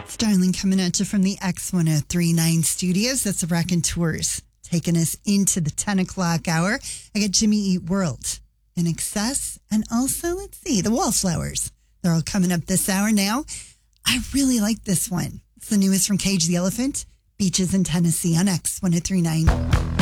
Starling coming at you from the X1039 studios. That's the Rockin' Tours taking us into the 10 o'clock hour. I got Jimmy Eat World in excess. And also, let's see, the Wallflowers. They're all coming up this hour now. I really like this one. It's the newest from Cage the Elephant. Beaches in Tennessee on X1039.